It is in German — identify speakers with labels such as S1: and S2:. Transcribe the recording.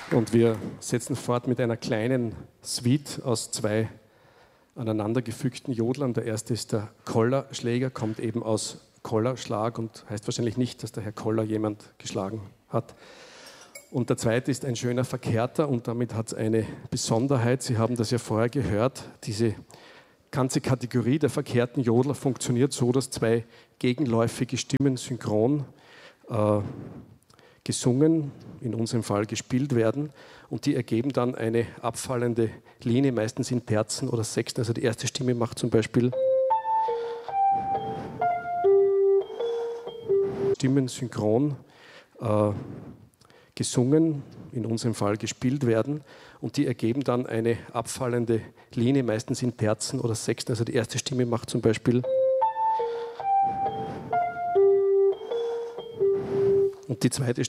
S1: Und wir setzen fort mit einer kleinen Suite aus zwei aneinandergefügten Jodlern. Der erste ist der Kollerschläger, kommt eben aus Kollerschlag und heißt wahrscheinlich nicht, dass der Herr Koller jemand geschlagen hat. Und der zweite ist ein schöner Verkehrter und damit hat es eine Besonderheit. Sie haben das ja vorher gehört, diese ganze Kategorie der verkehrten Jodler funktioniert so, dass zwei gegenläufige Stimmen synchron gesungen, in unserem Fall gespielt werden und die ergeben dann eine abfallende Linie, meistens in Terzen oder Sechsten. Also die erste Stimme macht zum Beispiel Stimmen synchron gesungen, in unserem Fall gespielt werden und die ergeben dann eine abfallende Linie, meistens in Terzen oder Sechsten. Also die erste Stimme macht zum Beispiel und die zweite